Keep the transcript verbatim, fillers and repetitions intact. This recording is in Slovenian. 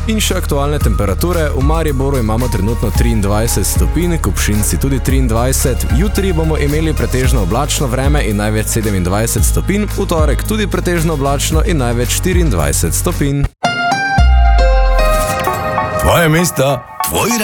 In še aktualne temperature. V Mariboru imamo trenutno triindvajset stopinj, v Kupšinci tudi triindvajset. Jutri bomo imeli pretežno oblačno vreme in največ sedemindvajset stopinj, v torek tudi pretežno oblačno in največ štiriindvajset stopinj. Tvoje mesto, tvoj